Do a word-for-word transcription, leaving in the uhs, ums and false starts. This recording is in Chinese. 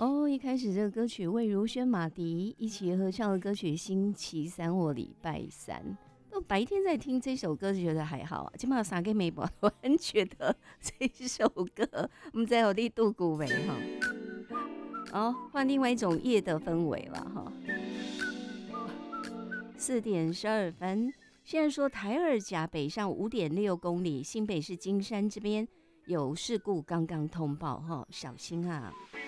哦，一开始这个歌曲魏如萱、马迪一起合唱的歌曲《星期三或礼拜三》，那白天在听这首歌就觉得还好啊，起码三个没播，我很觉得这首歌不知有你度过没哈。哦，换另外一种夜的氛围了哈。四点十二分，现在说台二甲北上五点六公里，新北市金山这边有事故，刚刚通报哈，小心啊！